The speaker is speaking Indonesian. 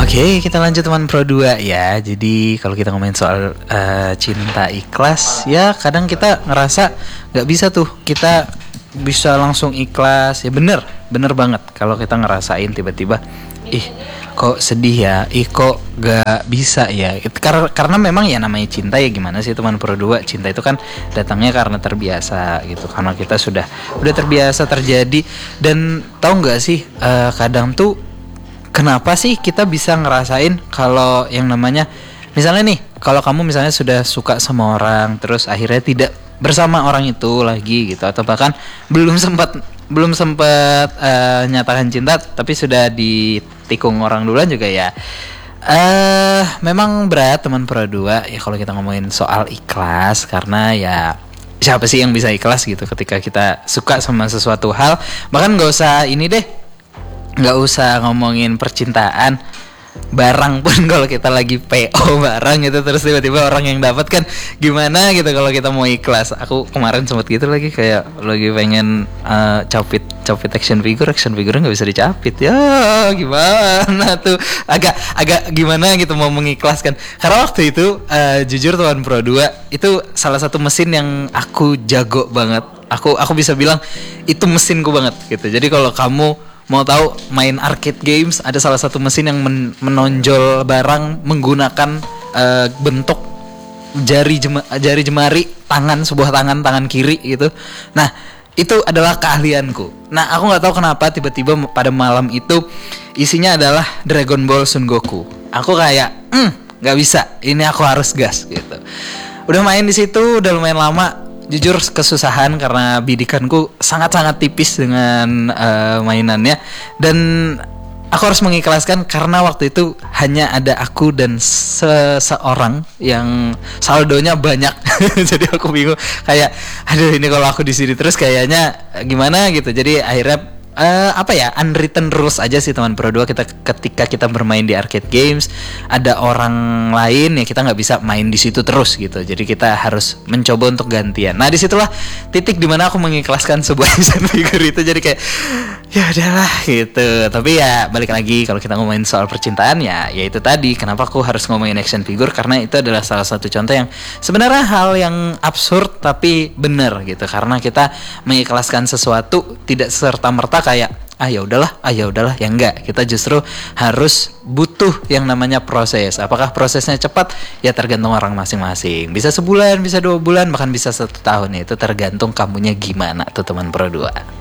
Oke, kita lanjut teman Pro 2 ya. Jadi kalau kita ngomongin soal cinta ikhlas, ya kadang kita ngerasa nggak bisa tuh kita bisa langsung ikhlas. Ya bener banget kalau kita ngerasain tiba-tiba, ih kok sedih ya, ih kok gak bisa ya. Karena memang ya namanya cinta ya gimana sih teman Pro 2, cinta itu kan datangnya karena terbiasa gitu. Karena kita udah terbiasa terjadi. Dan tahu nggak sih kadang tuh kenapa sih kita bisa ngerasain kalau yang namanya misalnya nih, kalau kamu misalnya sudah suka sama orang terus akhirnya tidak bersama orang itu lagi gitu, atau bahkan belum sempat nyatakan cinta tapi sudah ditikung orang duluan juga ya. Memang berat teman Pro 2 ya kalau kita ngomongin soal ikhlas, karena ya siapa sih yang bisa ikhlas gitu ketika kita suka sama sesuatu hal. Bahkan nggak usah ngomongin percintaan, barang pun kalau kita lagi PO barang gitu terus tiba-tiba orang yang dapat, kan gimana gitu kalau kita mau ikhlas. Aku kemarin sempat gitu lagi, kayak lagi pengen capit action figure nggak bisa dicapit ya, gimana tuh, agak gimana gitu mau mengikhlaskan. Karena waktu itu jujur teman Pro 2 itu salah satu mesin yang aku jago banget. Aku bisa bilang itu mesinku banget gitu. Jadi kalau kamu mau tahu main arcade games, ada salah satu mesin yang menonjol barang menggunakan bentuk jari jemari sebuah tangan kiri gitu. Nah, itu adalah keahlianku. Nah, aku nggak tahu kenapa tiba-tiba pada malam itu isinya adalah Dragon Ball Son Goku. Aku kayak nggak bisa, ini aku harus gas gitu. Udah main di situ udah lumayan lama. Jujur kesusahan karena bidikanku sangat-sangat tipis dengan mainannya, dan aku harus mengikhlaskan karena waktu itu hanya ada aku dan seseorang yang saldonya banyak. Jadi aku bingung, kayak aduh ini kalau aku di sini terus kayaknya gimana gitu. Jadi akhirnya unwritten rules aja sih teman Pro 2, ketika kita bermain di arcade games ada orang lain ya kita nggak bisa main di situ terus gitu. Jadi kita harus mencoba untuk gantian. Nah disitulah titik dimana aku mengikhlaskan sebuah action figure itu. Jadi kayak ya udahlah gitu. Tapi ya balik lagi kalau kita ngomongin soal percintaan ya itu tadi kenapa aku harus ngomongin action figure, karena itu adalah salah satu contoh yang sebenarnya hal yang absurd tapi benar gitu. Karena kita mengikhlaskan sesuatu tidak serta-merta kayak ya udahlah ya enggak. Kita justru harus butuh yang namanya proses. Apakah prosesnya cepat? Ya tergantung orang masing-masing. Bisa sebulan, bisa 2 bulan, bahkan bisa 1 tahun. Itu tergantung kamunya gimana tuh teman Pro 2.